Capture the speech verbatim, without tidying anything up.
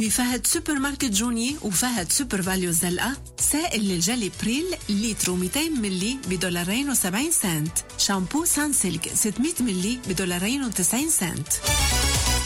بفهد سوبر ماركت جوني وفهد سوبر فاليو الزلقة. سائل للجلي بريل لتر مئتين ملي بدولارين وسبعين سنت. شامبو سانسيلك ستمئة ملي بدولارين وتسعين سنت.